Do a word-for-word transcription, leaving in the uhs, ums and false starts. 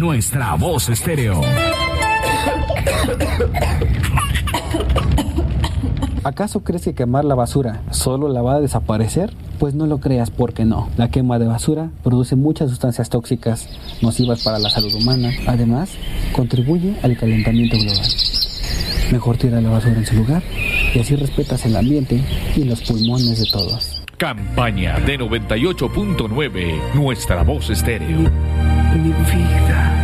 Nuestra Voz Estéreo. ¿Acaso crees que quemar la basura solo la va a desaparecer? Pues no lo creas, porque no. La quema de basura produce muchas sustancias tóxicas nocivas para la salud humana. Además, contribuye al calentamiento global. Mejor tira la basura en su lugar y así respetas el ambiente y los pulmones de todos. Campaña de noventa y ocho punto nueve. Nuestra Voz Estéreo. Mi vida.